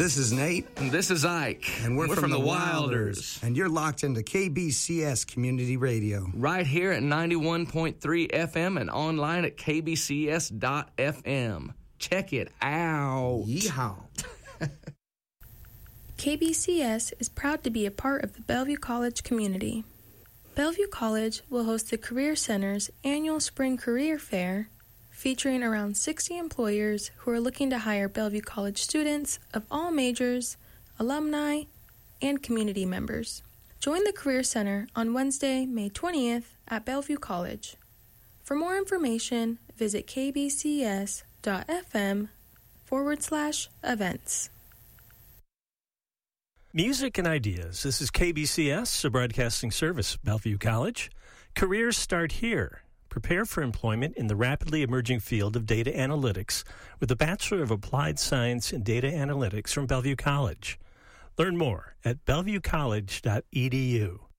This is Nate. And this is Ike. And we're from the Wilders. And you're locked into KBCS Community Radio. Right here at 91.3 FM and online at kbcs.fm. Check it out. Yeehaw. KBCS is proud to be a part of the Bellevue College community. Bellevue College will host the Career Center's annual Spring Career Fair, featuring around 60 employers who are looking to hire Bellevue College students of all majors, alumni, and community members. Join the Career Center on Wednesday, May 20th at Bellevue College. For more information, visit kbcs.fm/events. Music and ideas. This is KBCS, a broadcasting service, Bellevue College. Careers start here. Prepare for employment in the rapidly emerging field of data analytics with a Bachelor of Applied Science in Data Analytics from Bellevue College. Learn more at bellevuecollege.edu.